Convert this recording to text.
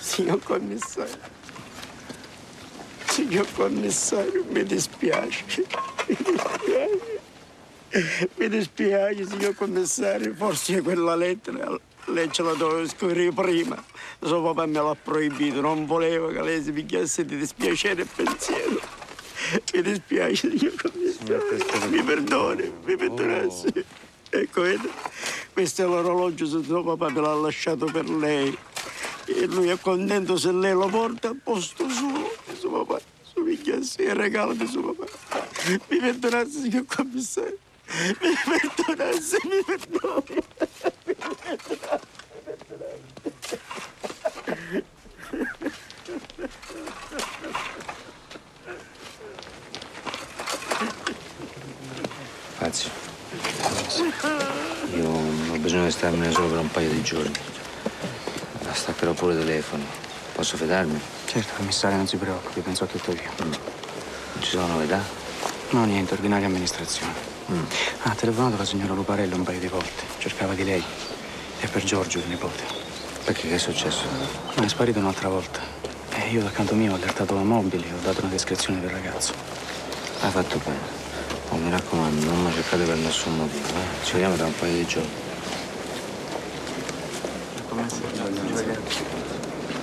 Signor commissario, mi dispiace. Mi dispiace, signor commissario. Forse quella lettera lei ce la doveva scrivere prima. Suo papà me l'ha proibito, non voleva che lei si picchiasse di dispiacere e pensiero. Mi dispiace, signor commissario. Mi perdoni, mi perdonassi. Ecco, vede, questo è l'orologio se suo papà me l'ha lasciato per lei. E lui è contento se lei lo porta a posto suo. Suo papà, suo picchiassi, il regalo di suo papà. Mi perdonassi, signor commissario. Mi perdonassi, mi perdoni. Mi perdonassi. Fazio, io ho bisogno di starmene solo per un paio di giorni. Staccherò pure il telefono. Posso fidarmi? Certo, commissario, non si preoccupi, penso a tutto io. Non ci sono novità? No, niente, ordinaria amministrazione. Ha telefonato la signora Luparello un paio di volte. Cercava di lei. E per Giorgio, il nipote. Perché? Che è successo? Ma è sparito un'altra volta. E io dal canto mio ho allertato la mobile e ho dato una descrizione del ragazzo. Hai fatto bene. Oh, mi raccomando, non mi cercate per nessun motivo, eh? Ci vediamo tra un paio di giorni. Commissario,